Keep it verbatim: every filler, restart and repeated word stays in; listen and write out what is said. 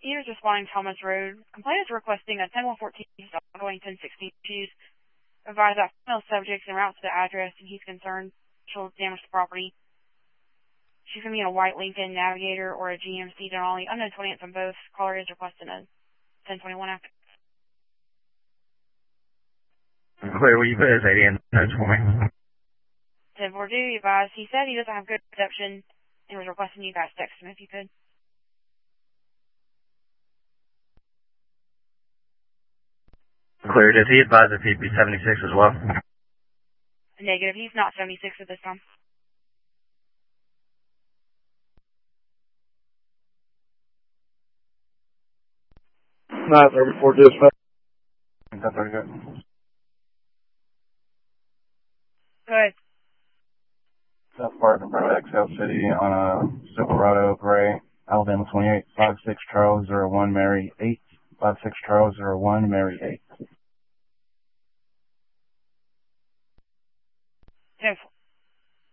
he was responding to Thomas Road. Complainant is requesting a ten one fourteen going ten sixteen. She's advised that female subjects en route to the address, and he's concerned she'll damage the property. She's going to be in a white Lincoln Navigator or a G M C Denali. Unknown twentieth on both. Caller is requesting a ten twenty-one after. Clear, will you put his eighty in notes for me? ten four two, you advised. He said he doesn't have good reception and was requesting you guys text him if you could. Clear, did he advise if he'd be seventy-six as well? Negative, he's not seventy-six at this time. nine thirty-four dispatch. That's very good. Go ahead. South Park in front of Excel City on a Silverado Gray, Alabama twenty-eight, five six Charles zero one Mary eight, five six Charles zero one Mary eight.